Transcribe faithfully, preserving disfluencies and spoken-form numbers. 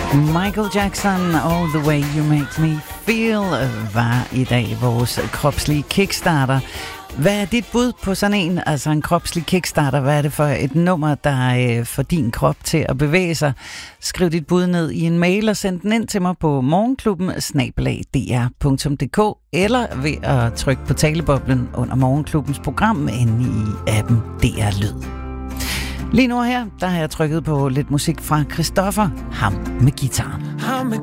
Michael Jackson, All the Way You Make Me Feel, var i dag vores kropslige kickstarter. Hvad er dit bud på sådan en, altså en kropslig kickstarter? Hvad er det for et nummer, der øh, får din krop til at bevæge sig? Skriv dit bud ned i en mail og send den ind til mig på morgenklubben snabel-a d r punktum d k eller ved at trykke på taleboblen under Morgenklubbens program inde i appen D R Lyd. Lige nu her, der har jeg trykket på lidt musik fra Christoffer, ham med guitaren.